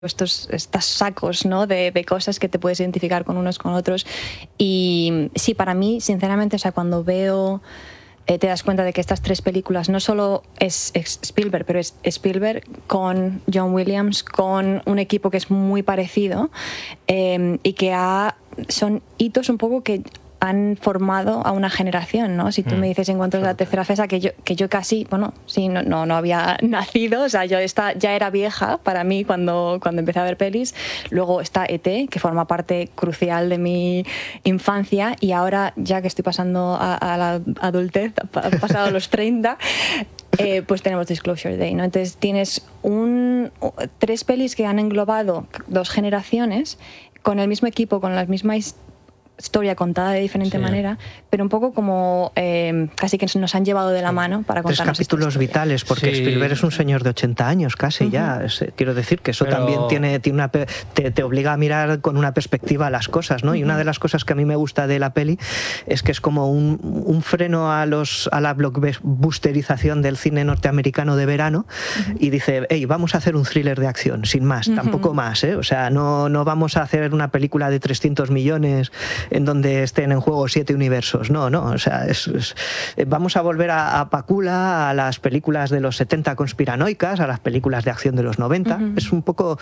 estos sacos, ¿no? de cosas que te puedes identificar con unos con otros. Y sí, para mí, sinceramente, o sea, cuando veo, te das cuenta de que estas tres películas no solo es Spielberg, pero es Spielberg con John Williams, con un equipo que es muy parecido, y que son hitos un poco que han formado a una generación, ¿no? Si tú me dices en cuanto a la tercera fase, que yo casi, bueno, sí, no había nacido, o sea, yo ya era vieja para mí cuando empecé a ver pelis. Luego está E.T., que forma parte crucial de mi infancia, y ahora, ya que estoy pasando a la adultez, pasado los 30, pues tenemos Disclosure Day, ¿no? Entonces tienes tres pelis que han englobado dos generaciones con el mismo equipo, con las mismas historia contada de diferente manera, pero un poco como casi que nos han llevado de la mano para contar. Tres capítulos vitales, porque Spielberg es un señor de 80 años casi ya. Quiero decir que eso también te obliga a mirar con una perspectiva las cosas, ¿no? Y una de las cosas que a mí me gusta de la peli es que es como un freno a la blockbusterización del cine norteamericano de verano, y dice, hey, vamos a hacer un thriller de acción, sin más, tampoco más, ¿eh? O sea, no vamos a hacer una película de 300 millones en donde estén en juego 7 universos. No, o sea, vamos a volver a Pakula, a las películas de los 70 conspiranoicas, a las películas de acción de los 90. Es un poco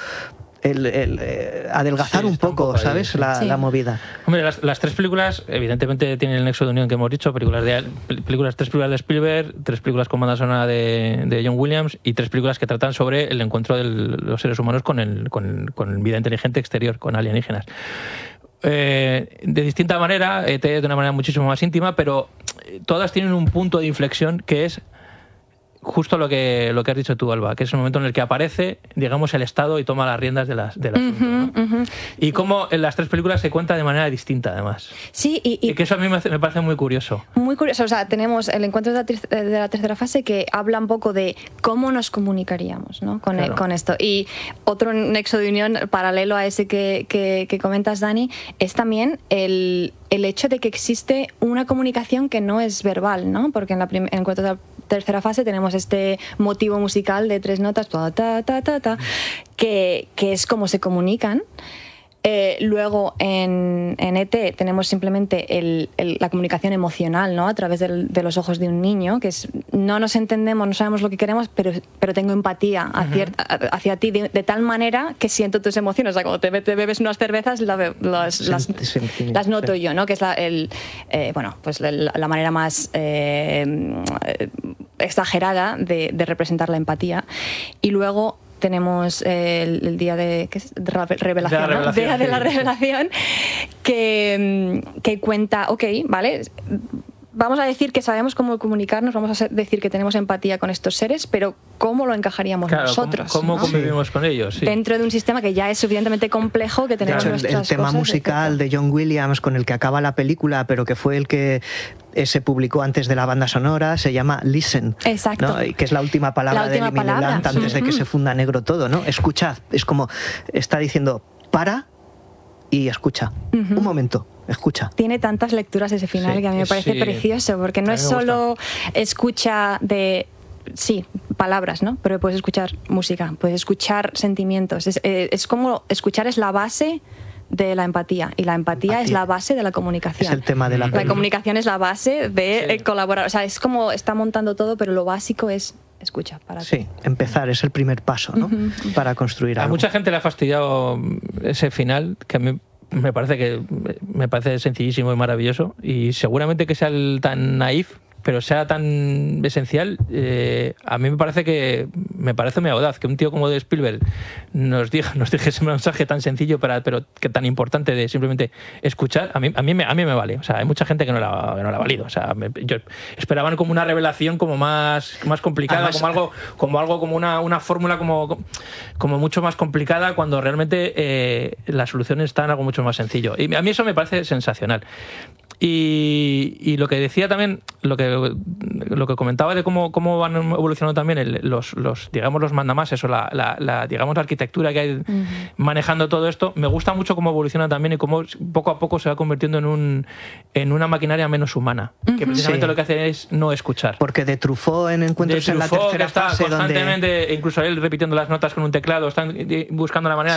adelgazar un poco, ¿sabes? La movida. Hombre, las tres películas evidentemente tienen el nexo de unión que hemos dicho. Tres películas de Spielberg, tres películas con banda sonora de John Williams, y tres películas que tratan sobre el encuentro de los seres humanos con vida inteligente exterior, con alienígenas. De distinta manera, ET de una manera muchísimo más íntima, pero todas tienen un punto de inflexión que es justo lo que has dicho tú, Alba, que es el momento en el que aparece, digamos, el Estado y toma las riendas del asunto, ¿no? Y cómo en las tres películas se cuenta de manera distinta, además. Sí, y que eso a mí me parece muy curioso. Muy curioso. O sea, tenemos el encuentro de la tercera fase, que habla un poco de cómo nos comunicaríamos, ¿no? con esto. Y otro nexo de unión paralelo a ese que comentas, Dani, es también el hecho de que existe una comunicación que no es verbal, ¿no? Porque en el encuentro de la tercera fase tenemos este motivo musical de 3 notas, que es como se comunican. Luego en E.T. tenemos simplemente la comunicación emocional, ¿no? A través de los ojos de un niño, que no nos entendemos, no sabemos lo que queremos, pero tengo empatía hacia ti de tal manera que siento tus emociones. O sea, cuando te bebes unas cervezas, las noto yo, ¿no? Que es la manera más exagerada de representar la empatía. Y luego tenemos el día de revelación, ¿no? Día de la revelación, que cuenta, vale, vamos a decir que sabemos cómo comunicarnos, vamos a decir que tenemos empatía con estos seres, pero ¿cómo lo encajaríamos nosotros? ¿Cómo ¿no? convivimos con ellos? Sí. Dentro de un sistema que ya es suficientemente complejo, que tenemos nuestras cosas. El tema musical de John Williams con el que acaba la película, pero que fue el que se publicó antes de la banda sonora, se llama Listen. Exacto. ¿no? Y que es la última palabra de Emily Blunt antes de que se funda negro todo, ¿no? Escuchad, es como está diciendo, para y escucha. Un momento. Escucha. Tiene tantas lecturas ese final que a mí me parece precioso, porque no es solo escucha de palabras, ¿no? Pero puedes escuchar música, puedes escuchar sentimientos. Es como escuchar es la base de la empatía, y la empatía es la base de la comunicación. Es el tema de la comunicación es la base de colaborar. O sea, es como está montando todo, pero lo básico es escucha. Empezar es el primer paso, ¿no? Para construir algo. A mucha gente le ha fastidiado ese final, que a mí me parece sencillísimo y maravilloso, y seguramente que sea tan naif, pero sea tan esencial. A mí me parece muy audaz que un tío como de Spielberg nos deje ese mensaje tan sencillo, pero que tan importante, de simplemente escuchar. A mí me vale. O sea, hay mucha gente que no la ha valido. O sea, yo esperaban como una revelación como más complicada, además, como una fórmula como mucho más complicada, cuando realmente la solución está en algo mucho más sencillo. Y a mí eso me parece sensacional. Y lo que decía también, lo que comentaba de cómo van evolucionando también los mandamases o digamos la arquitectura que hay manejando todo esto, me gusta mucho cómo evoluciona también y cómo poco a poco se va convirtiendo en una maquinaria menos humana, que precisamente lo que hace es no escuchar. Porque de Truffaut en Encuentros en la tercera fase, constantemente, incluso él repitiendo las notas con un teclado, están buscando la manera